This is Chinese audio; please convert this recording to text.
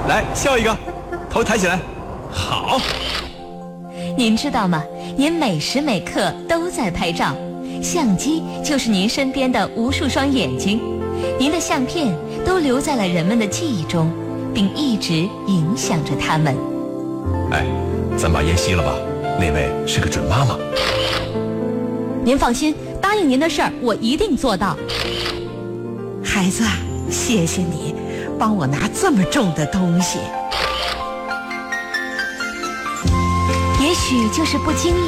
来笑一个，头抬起来。好。 您知道吗？您每时每刻都在拍照，相机就是您身边的无数双眼睛，您的相片都留在了人们的记忆中，并一直影响着他们。 哎，咱把烟熄了吧，那位是个准妈妈。 您放心，答应您的事儿我一定做到。 孩子，谢谢你帮我拿这么重的东西。 也许就是不经意